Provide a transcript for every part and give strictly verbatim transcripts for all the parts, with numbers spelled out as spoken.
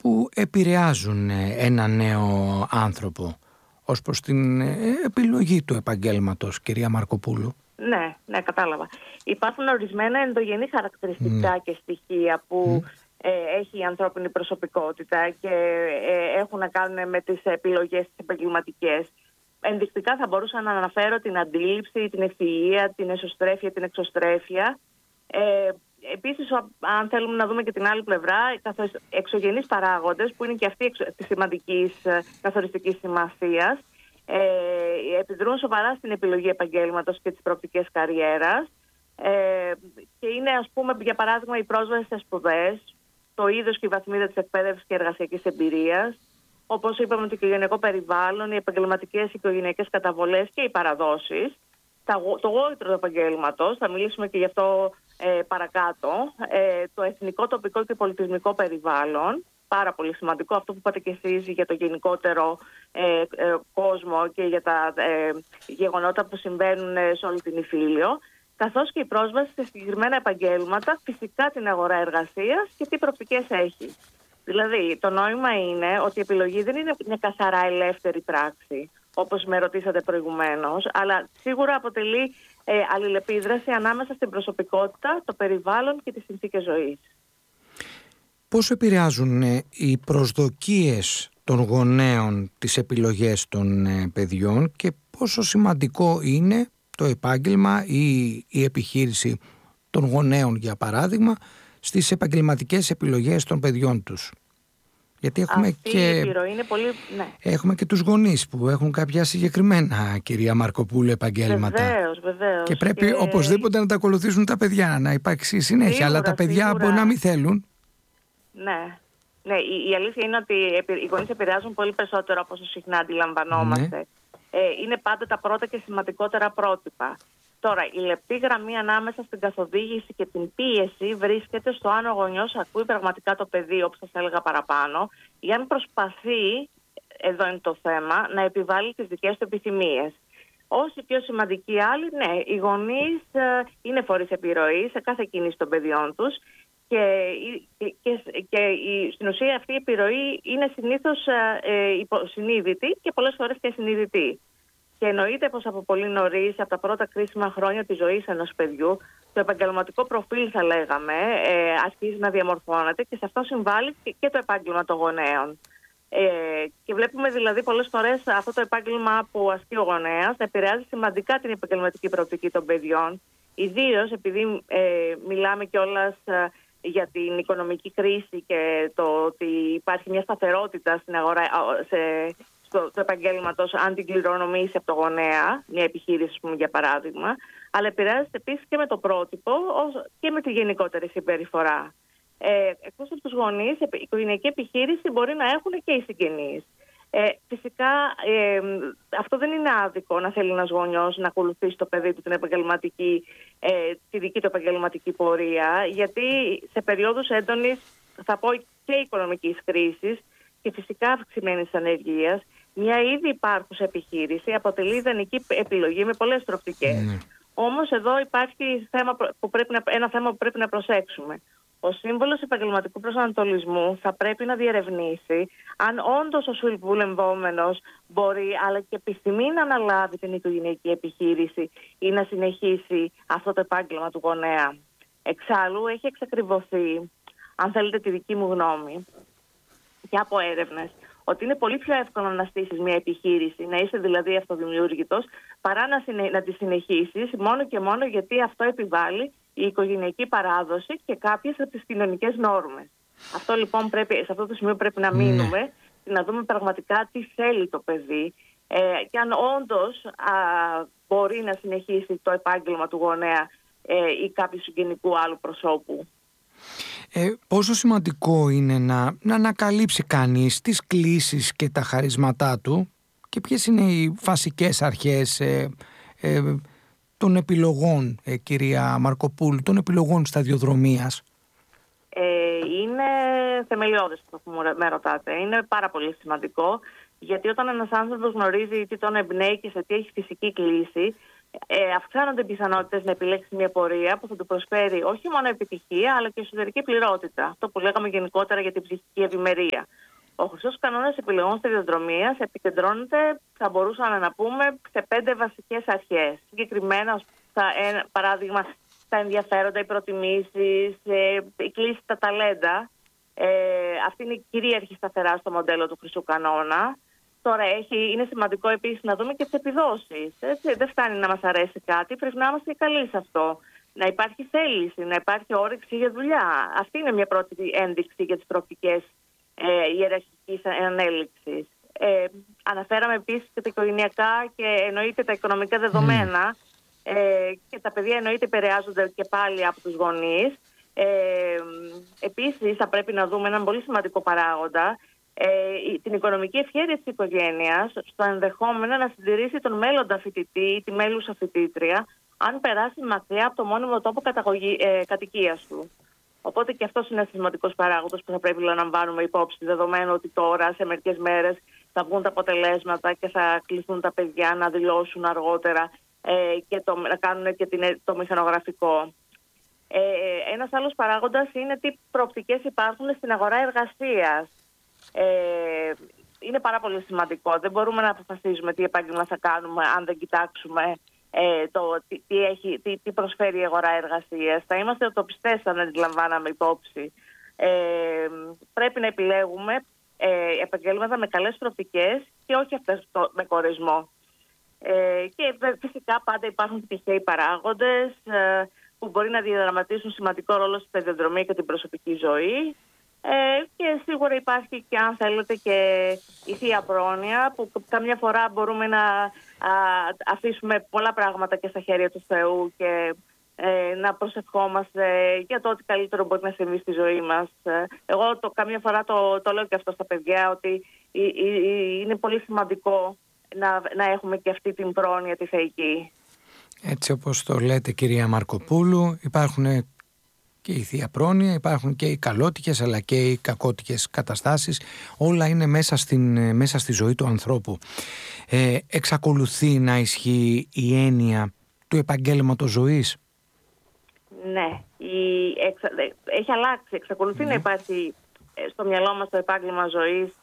που επηρεάζουν ένα νέο άνθρωπο ως προς την επιλογή του επαγγέλματος, κυρία Μαρκοπούλου? Ναι, ναι, κατάλαβα. Υπάρχουν ορισμένα ενδογενή χαρακτηριστικά ναι. και στοιχεία που mm. ε, έχει η ανθρώπινη προσωπικότητα και ε, έχουν να κάνουν με τις επιλογές τις επαγγελματικές. Ενδεικτικά θα μπορούσα να αναφέρω την αντίληψη, την ευφυΐα, την εσωστρέφεια, την εξωστρέφεια. Ε, επίσης, αν θέλουμε να δούμε και την άλλη πλευρά, καθώς εξωγενείς παράγοντες, που είναι και αυτοί της σημαντικής καθοριστικής σημασίας, ε, επιδρούν σοβαρά στην επιλογή επαγγέλματος και τις προοπτικές καριέρας. Ε, και είναι, ας πούμε, για παράδειγμα, η πρόσβαση σε σπουδές, το είδος και η βαθμίδα της εκπαίδευσης και εργασιακής εμπειρίας, όπως είπαμε, το οικογενειακό περιβάλλον, οι επαγγελματικές οικογενειακές καταβολές και οι παραδόσεις, το γόητρο του επαγγέλματος, θα μιλήσουμε και γι' αυτό ε, παρακάτω, ε, το εθνικό, τοπικό και πολιτισμικό περιβάλλον, πάρα πολύ σημαντικό, αυτό που είπατε και εσείς για το γενικότερο ε, ε, κόσμο και για τα ε, γεγονότα που συμβαίνουν σε όλη την Ιφίλιο, καθώς και η πρόσβαση σε συγκεκριμένα επαγγέλματα, φυσικά την αγορά εργασίας και τι προοπτικές έχει. Δηλαδή, το νόημα είναι ότι η επιλογή δεν είναι μια καθαρά ελεύθερη πράξη, όπως με ρωτήσατε προηγουμένως, αλλά σίγουρα αποτελεί ε, αλληλεπίδραση ανάμεσα στην προσωπικότητα, το περιβάλλον και τις συνθήκες ζωής. Πώς επηρεάζουν ε, οι προσδοκίες των γονέων τις επιλογές των ε, παιδιών και πόσο σημαντικό είναι το επάγγελμα ή η επιχείρηση των γονέων, για παράδειγμα, στις επαγγελματικές επιλογές των παιδιών τους? Γιατί έχουμε Αυτή και, η επιρροή είναι πολύ, ναι. έχουμε και τους γονείς που έχουν κάποια συγκεκριμένα, κυρία Μαρκοπούλου, επαγγέλματα. Βεβαίως, βεβαίως. Και πρέπει και... οπωσδήποτε να τα ακολουθήσουν τα παιδιά, να υπάρξει συνέχεια. Σίγουρα, αλλά τα παιδιά σίγουρα... μπορεί να μην θέλουν. Ναι. Ναι, η, η αλήθεια είναι ότι οι γονείς επηρεάζουν πολύ περισσότερο από όσο συχνά αντιλαμβανόμαστε. Ναι. Ε, είναι πάντα τα πρώτα και σημαντικότερα πρότυπα. Τώρα, η λεπτή γραμμή ανάμεσα στην καθοδήγηση και την πίεση βρίσκεται στο αν ο γονιός ακούει πραγματικά το παιδί, όπως σας έλεγα παραπάνω, ή αν προσπαθεί, εδώ είναι το θέμα, να επιβάλλει τις δικές του επιθυμίες. Όσοι πιο σημαντικοί άλλοι, ναι, οι γονείς ε, είναι φορείς επιρροής σε κάθε κίνηση των παιδιών τους και, και, και, και η, στην ουσία αυτή η επιρροή είναι συνήθως ε, υποσυνείδητη και πολλές φορές και συνειδητή. Και εννοείται πως από πολύ νωρίς, από τα πρώτα κρίσιμα χρόνια της ζωής ενός παιδιού, το επαγγελματικό προφίλ, θα λέγαμε, ε, αρχίζει να διαμορφώνεται και σε αυτό συμβάλλει και, και το επάγγελμα των γονέων. Ε, και βλέπουμε δηλαδή πολλές φορές αυτό το επάγγελμα που ασκεί ο γονέας να επηρεάζει σημαντικά την επαγγελματική προοπτική των παιδιών, ιδίως επειδή ε, μιλάμε κιόλας ε, για την οικονομική κρίση και το ότι υπάρχει μια σταθερότητα στην αγορά, σε, στο, του επαγγέλματος, αν την κληρονομήσει από το γονέα, μια επιχείρηση, πούμε, για παράδειγμα, αλλά επηρεάζεται επίσης και με το πρότυπο και με τη γενικότερη συμπεριφορά. Ε, εκτός από τους γονείς, η οικογενειακή επιχείρηση μπορεί να έχουν και οι συγγενείς. Ε, φυσικά ε, αυτό δεν είναι άδικο να θέλει ένας γονιός να ακολουθήσει το παιδί του την επαγγελματική, ε, τη δική του επαγγελματική πορεία, γιατί σε περίοδους έντονης, θα πω, και οικονομικής κρίσης και φυσικά αυξημένης ανεργίας, μια ήδη υπάρχουσα επιχείρηση αποτελεί ιδανική επιλογή με πολλές προοπτικές. Mm. Όμως εδώ υπάρχει θέμα που πρέπει να, ένα θέμα που πρέπει να προσέξουμε. Ο σύμβολος επαγγελματικού προσανατολισμού θα πρέπει να διερευνήσει αν όντως ο συμβουλευόμενος μπορεί, αλλά και επιθυμεί, να αναλάβει την οικογενειακή επιχείρηση ή να συνεχίσει αυτό το επάγγελμα του γονέα. Εξάλλου, έχει εξακριβωθεί, αν θέλετε τη δική μου γνώμη, και από έρευνες, ότι είναι πολύ πιο εύκολο να στήσεις μια επιχείρηση, να είσαι δηλαδή αυτοδημιούργητος, παρά να, συνε... να τη συνεχίσεις μόνο και μόνο γιατί αυτό επιβάλλει η οικογενειακή παράδοση και κάποιες από τις κοινωνικές νόρμες. Αυτό λοιπόν πρέπει, σε αυτό το σημείο πρέπει να μείνουμε, ναι, και να δούμε πραγματικά τι θέλει το παιδί ε, και αν όντως α, μπορεί να συνεχίσει το επάγγελμα του γονέα ε, ή κάποιου συγγενικού άλλου προσώπου. Ε, πόσο σημαντικό είναι να, να ανακαλύψει κανείς τις κλίσεις και τα χαρίσματά του και ποιες είναι οι βασικές αρχές ε, ε, των επιλογών, ε, κυρία Μαρκοπούλου, των επιλογών σταδιοδρομίας? Ε, είναι θεμελιώδες αυτό που με ρωτάτε. Είναι πάρα πολύ σημαντικό, γιατί όταν ένας άνθρωπος γνωρίζει τι τον εμπνέει και σε τι έχει φυσική κλίση, Ε, αυξάνονται οι πιθανότητες να επιλέξει μια πορεία που θα του προσφέρει όχι μόνο επιτυχία, αλλά και εσωτερική πληρότητα. Αυτό που λέγαμε γενικότερα για την ψυχική ευημερία. Ο χρυσός κανόνας επιλογών σταδιοδρομίας επικεντρώνεται, θα μπορούσαμε να πούμε, σε πέντε βασικές αρχές. Συγκεκριμένα, στα, ένα, παράδειγμα, τα ενδιαφέροντα, οι προτιμήσεις, ε, η κλίση στα ταλέντα. Ε, αυτή είναι η κυρίαρχη σταθερά στο μοντέλο του χρυσού κανόνα. Τώρα έχει, είναι σημαντικό επίσης να δούμε και τις επιδόσεις. Έτσι. Δεν φτάνει να μας αρέσει κάτι, πρέπει να είμαστε καλοί σε αυτό. Να υπάρχει θέληση, να υπάρχει όρεξη για δουλειά. Αυτή είναι μια πρώτη ένδειξη για τις προοπτικές ε, ιεραρχικής ανέλυξης. Ε, αναφέραμε επίσης και τα οικογενειακά και εννοείται τα οικονομικά δεδομένα. Mm. Ε, και τα παιδιά εννοείται επηρεάζονται και πάλι από τους γονείς. Ε, επίσης θα πρέπει να δούμε έναν πολύ σημαντικό παράγοντα, ε, την οικονομική ευχέρεια της οικογένειας στο ενδεχόμενο να συντηρήσει τον μέλλοντα φοιτητή ή τη μέλουσα φοιτήτρια αν περάσει μακριά από το μόνιμο τόπο καταγωγή, ε, κατοικίας του. Οπότε και αυτός είναι ένας σημαντικός παράγοντας που θα πρέπει να λαμβάνουμε υπόψη, δεδομένου ότι τώρα σε μερικές μέρες θα βγουν τα αποτελέσματα και θα κληθούν τα παιδιά να δηλώσουν αργότερα ε, και το, να κάνουν και την, το μηχανογραφικό. Ε, ένας άλλος παράγοντας είναι τι προοπτικές υπάρχουν στην αγορά εργασίας. Ε, είναι πάρα πολύ σημαντικό. Δεν μπορούμε να αποφασίζουμε τι επάγγελμα θα κάνουμε αν δεν κοιτάξουμε ε, το, τι, τι, έχει, τι, τι προσφέρει η αγορά εργασίας. Θα είμαστε οτοπιστές αν δεν λαμβάναμε υπόψη. Ε, πρέπει να επιλέγουμε ε, επαγγέλματα με καλές προοπτικές και όχι αυτές το, με κορεσμό. Ε, και φυσικά πάντα υπάρχουν τυχαίοι παράγοντες ε, που μπορεί να διαδραματίσουν σημαντικό ρόλο στη σταδιοδρομία και την προσωπική ζωή. Ε, και σίγουρα υπάρχει και, αν θέλετε, και η θεία πρόνοια, που καμιά φορά μπορούμε να α, αφήσουμε πολλά πράγματα και στα χέρια του Θεού και ε, να προσευχόμαστε για το ότι καλύτερο μπορεί να συμβεί στη ζωή μας. Εγώ το, καμιά φορά το, το λέω και αυτό στα παιδιά, ότι η, η, είναι πολύ σημαντικό να, να έχουμε και αυτή την πρόνοια τη θεϊκή. Έτσι όπως το λέτε, κυρία Μαρκοπούλου, υπάρχουν και η θεία πρόνοια, υπάρχουν και οι καλότικες αλλά και οι κακότικες καταστάσεις. Όλα είναι μέσα, στην, μέσα στη ζωή του ανθρώπου. Ε, εξακολουθεί να ισχύει η έννοια του επαγγέλματος ζωής? Ναι, η, εξα, έχει αλλάξει. Εξακολουθεί mm. να υπάρχει στο μυαλό μας το επάγγελμα ζωής,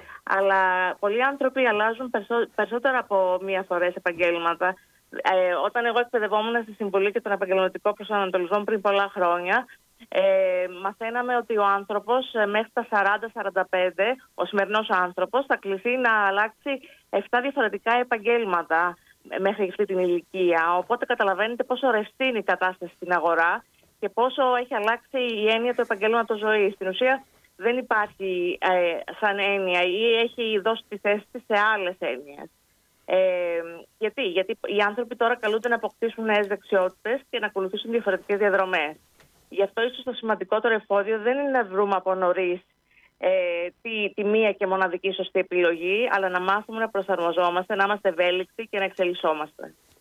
αλλά πολλοί άνθρωποι αλλάζουν περισσό, περισσότερα από μία φορές επαγγέλματα. Ε, όταν εγώ εκπαιδευόμουν στη Συμβουλή και τον επαγγελματικό προσανατολισμό πριν πολλά χρόνια, ε, μαθαίναμε ότι ο άνθρωπος μέχρι τα σαράντα σαράντα πέντε, ο σημερινός άνθρωπος, θα κληθεί να αλλάξει επτά διαφορετικά επαγγέλματα μέχρι αυτή την ηλικία. Οπότε καταλαβαίνετε πόσο ρευστή είναι η κατάσταση στην αγορά και πόσο έχει αλλάξει η έννοια του επαγγέλματος ζωής. Στην ουσία δεν υπάρχει ε, σαν έννοια ή έχει δώσει τη θέση της σε άλλες έννοιες. Ε, γιατί? γιατί οι άνθρωποι τώρα καλούνται να αποκτήσουν νέες δεξιότητες και να ακολουθήσουν διαφορετικές διαδρομές. Γι' αυτό ίσως το σημαντικότερο εφόδιο δεν είναι να βρούμε από νωρίς ε, τη, τη μία και μοναδική σωστή επιλογή, αλλά να μάθουμε να προσαρμοζόμαστε, να είμαστε ευέλικτοι και να εξελισσόμαστε.